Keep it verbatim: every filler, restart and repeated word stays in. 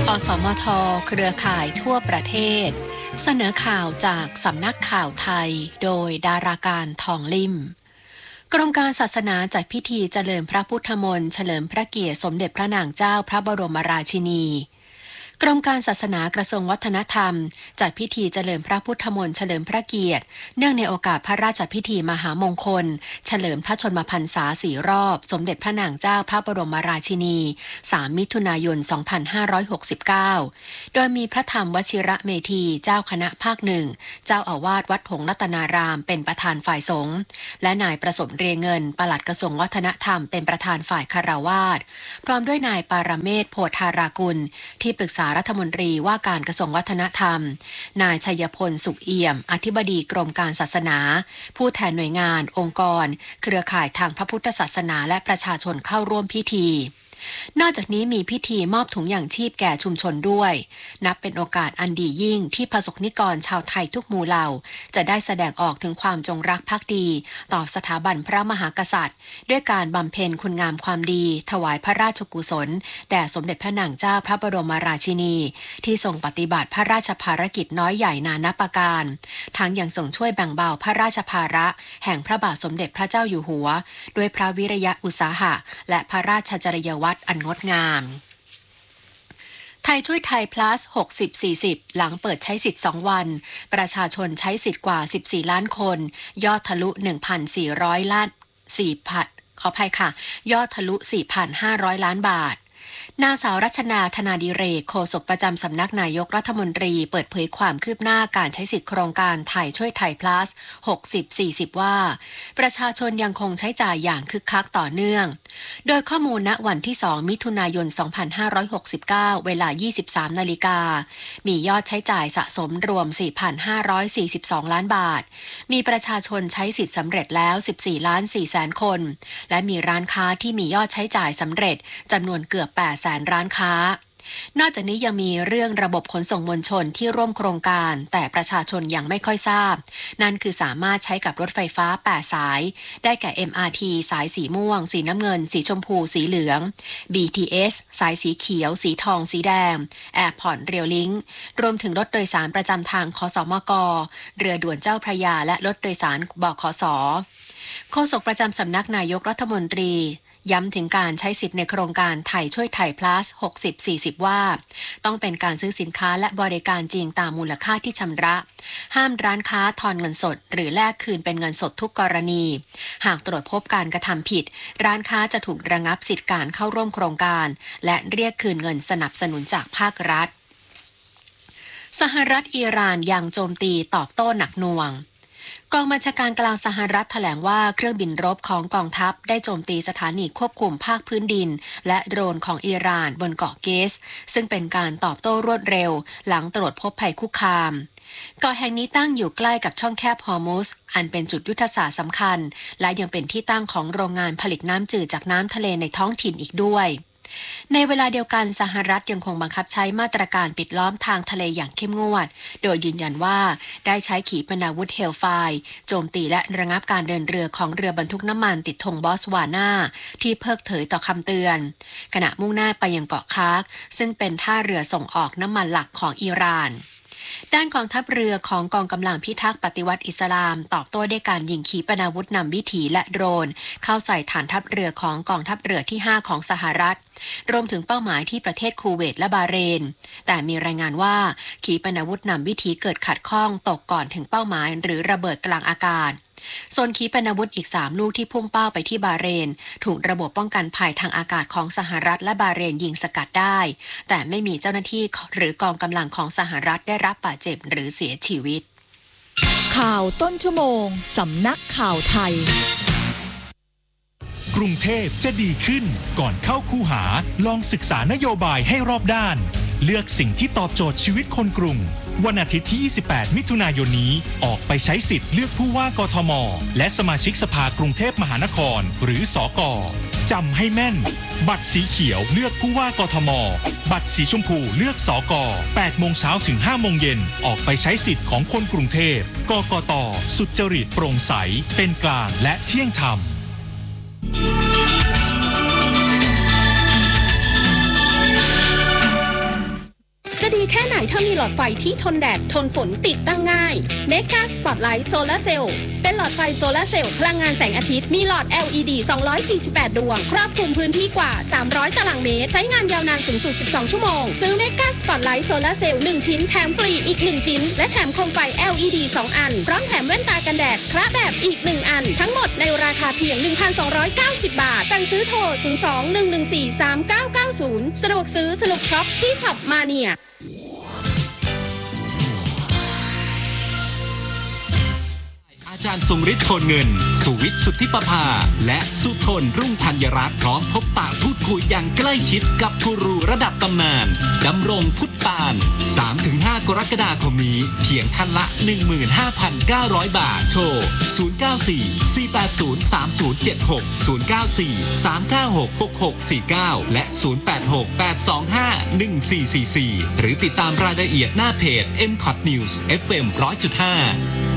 อสมทเครือข่ายทั่วประเทศเสนอข่าวจากสำนักข่าวไทยโดยดาราการทองลิ่มกรมการศาสนาจัดพิธีเจริญพระพุทธมนต์เฉลิมพระเกียรติสมเด็จพระนางเจ้าพระบรมราชินีกรมการศาสนากระทรวงวัฒนธรรมจัดพิธีเจริญพระพุทธมนต์เฉลิมพระเกียรติเนื่องในโอกาสพระราชพิธีมหามงคลเฉลิมพระชนมพรรษาสี่รอบสมเด็จพระนางเจ้าพระบรมราชินีสามมิถุนายนสองพันห้าร้อยหกสิบเก้าโดยมีพระธรรมวชิระเมธีเจ้าคณะภาคหนึ่งเจ้าอาวาสวัดหงส์รัตนารามเป็นประธานฝ่ายสงฆ์และนายประสมเรียงเงินปลัดกระทรวงวัฒนธรรมเป็นประธานฝ่ายคฤหัสถ์พร้อมด้วยนายปารเมศโพธารากุลที่ปรึกษารัฐมนตรีว่าการกระทรวงวัฒนธรรมนายชัยพลสุขเอี่ยมอธิบดีกรมการศาสนาผู้แทนหน่วยงานองค์กรเครือข่ายทางพระพุทธศาสนาและประชาชนเข้าร่วมพิธีนอกจากนี้มีพิธีมอบถุงยางชีพแก่ชุมชนด้วยนับเป็นโอกาสอันดียิ่งที่ประสบนิกรชาวไทยทุกหมู่เหล่าจะได้แสดงออกถึงความจงรักภักดีต่อสถาบันพระมหากษัตริย์ด้วยการบำเพ็ญคุณงามความดีถวายพระราชกุศลแด่สมเด็จพระนางเจ้าพระบรมราชินีที่ทรงปฏิบัติพระราชภารกิจน้อยใหญ่นานับประการทั้งยังทรงช่วยแบ่งเบาพระราชภาระแห่งพระบาทสมเด็จพระเจ้าอยู่หัวด้วยพระวิริยะอุตสาหะและพระราชจริยวัตรอันงดงามไทยช่วยไทย plus หกสิบ สี่สิบ หลังเปิดใช้สิทธิ์สองวันประชาชนใช้สิทธิ์กว่าสิบสี่ล้านคนยอดทะลุ หนึ่งพันสี่ร้อย ล้านสี่พันขออภัยค่ะยอดทะลุ สี่พันห้าร้อย ล้านบาทนางสาวรัชนาธนาดิเรกโฆษกประจำสำนักนายกรัฐมนตรีเปิดเผยความคืบหน้าการใช้สิทธิโครงการไทยช่วยไทย plus หกสิบ สี่สิบ ว่าประชาชนยังคงใช้จ่ายอย่างคึกคักต่อเนื่องโดยข้อมูลณวันที่สองมิถุนายนสองพันห้าร้อยหกสิบเก้าเวลา ยี่สิบสาม นาฬิกามียอดใช้จ่ายสะสมรวม สี่พันห้าร้อยสี่สิบสอง ล้านบาทมีประชาชนใช้สิทธิ์สำเร็จแล้ว สิบสี่ล้านสี่แสนคนและมีร้านค้าที่มียอดใช้จ่ายสำเร็จจำนวนเกือบแปดแสนร้านค้านอกจากนี้ยังมีเรื่องระบบขนส่งมวลชนที่ร่วมโครงการแต่ประชาชนยังไม่ค่อยทราบนั่นคือสามารถใช้กับรถไฟฟ้าแปดสายได้แก่ เอ็ม อาร์ ที สายสีม่วงสีน้ำเงินสีชมพูสีเหลือง บี ที เอส สายสีเขียวสีทองสีแดง Airport Rail Link รวมถึงรถโดยสารประจำทางคสมกเรือด่วนเจ้าพระยาและรถโดยสารบขส.โฆษกประจำสำนักนายกรัฐมนตรีย้ำถึงการใช้สิทธิ์ในโครงการไทยช่วยไทย plus หกสิบ สี่สิบ ว่าต้องเป็นการซื้อสินค้าและบริการจริงตามมูลค่าที่ชำระห้ามร้านค้าทอนเงินสดหรือแลกคืนเป็นเงินสดทุกกรณีหากตรวจพบการกระทำผิดร้านค้าจะถูกระงับสิทธิการเข้าร่วมโครงการและเรียกคืนเงินสนับสนุนจากภาครัฐสหรัฐอิหร่านยังโจมตีตอบโต้หนักหน่วงกองบัญชาการกลางสหรัฐแถลงว่าเครื่องบินรบของกองทัพได้โจมตีสถานีควบคุมภาคพื้นดินและโดรนของอิหร่านบนเกาะเกสซึ่งเป็นการตอบโต้รวดเร็วหลังตรวจพบภัยคุกคามเกาะแห่งนี้ตั้งอยู่ใกล้กับช่องแคบฮอร์มุสอันเป็นจุดยุทธศาสตร์สำคัญและยังเป็นที่ตั้งของโรงงานผลิตน้ำจืดจากน้ำทะเลในท้องถิ่นอีกด้วยในเวลาเดียวกันสหรัฐยังคงบังคับใช้มาตรการปิดล้อมทางทะเลอย่างเข้มงวดโดยยืนยันว่าได้ใช้ขีปนาวุธเฮลไฟร์โจมตีและระงับการเดินเรือของเรือบรรทุกน้ำมันติดธงบอสวานาที่เพิกเฉยต่อคำเตือนขณะมุ่งหน้าไปยังเกาะคาร์กซึ่งเป็นท่าเรือส่งออกน้ำมันหลักของอิหร่านด้านกองทัพเรือของกองกำลังพิทักษ์ปฏิวัติอิสลามตอบโต้ด้วยการยิงขีปนาวุธนำวิถีและโดรนเข้าใส่ฐานทัพเรือของกองทัพเรือที่ห้าของสหรัฐรวมถึงเป้าหมายที่ประเทศคูเวตและบาห์เรนแต่มีรายงานว่าขีปนาวุธนำวิถีเกิดขัดข้องตกก่อนถึงเป้าหมายหรือระเบิดกลางอากาศส่วนขีปนาวุธอีกสามลูกที่พุ่งเป้าไปที่บาห์เรนถูกระบบป้องกันภัยทางอากาศของสหรัฐและบาห์เรนยิงสกัดได้แต่ไม่มีเจ้าหน้าที่หรือกองกำลังของสหรัฐได้รับบาดเจ็บหรือเสียชีวิตข่าวต้นชั่วโมงสำนักข่าวไทยกรุงเทพจะดีขึ้นก่อนเข้าคูหาลองศึกษานโยบายให้รอบด้านเลือกสิ่งที่ตอบโจทย์ชีวิตคนกรุงวันอาทิตย์ที่ยี่สิบแปดมิถุนายนนี้ออกไปใช้สิทธิ์เลือกผู้ว่ากทมและสมาชิกสภากรุงเทพมหานครหรือสก.จำให้แม่นบัตรสีเขียวเลือกผู้ว่ากทมบัตรสีชมพูเลือกสก.แปดโมงเช้าถึงห้าโมงเย็นออกไปใช้สิทธิ์ของคนกรุงเทพกกต.สุจริตโปร่งใสเป็นกลางและเที่ยงธรรมถ้ามีหลอดไฟที่ทนแดดทนฝนติดตั้งง่าย Mega Spotlight Solar Cell เป็นหลอดไฟโซลาร์เซลล์พลังงานแสงอาทิตย์มีหลอด แอล อี ดี สองร้อยสี่สิบแปด ดวงครอบคลุมพื้นที่กว่าสามร้อยตารางเมตรใช้งานยาวนานสูงสุดสิบสองชั่วโมงซื้อ Mega Spotlight Solar Cell หนึ่งชิ้นแถมฟรีอีกหนึ่งชิ้นและแถมโคมไฟ แอล อี ดี สองอันพร้อมแถมแว่นตากันแดดคละแบบอีกหนึ่งอันทั้งหมดในราคาเพียง หนึ่งพันสองร้อยเก้าสิบ บาทสั่งซื้อโทรศูนย์ สอง หนึ่ง หนึ่ง สี่ สาม เก้า เก้า ศูนย์สะดวกซื้อสนุกช็อปที่ช็อปมาเนียอาจารย์ทรงฤทธิ์โทนเงินสุวิทย์สุทธิประภาและสุทนรุ่งธัญรัตน์พร้อมพบปะพูดคุยอย่างใกล้ชิดกับกูรูระดับตำนานดำรงพุทธปาน สามถึงห้า กรกฎาคมนี้เพียงท่านละ หนึ่งหมื่นห้าพันเก้าร้อย บาทโทร ศูนย์ เก้า สี่ สี่ แปด ศูนย์ สาม ศูนย์ เจ็ด หก ศูนย์ เก้า สี่ สาม เก้า หก หก หก สี่ เก้า และ ศูนย์ แปด หก แปด สอง ห้า หนึ่ง สี่ สี่ สี่ หรือติดตามรายละเอียดหน้าเพจ เอ็ม คอท News เอฟ เอ็ม หนึ่งร้อยจุดห้า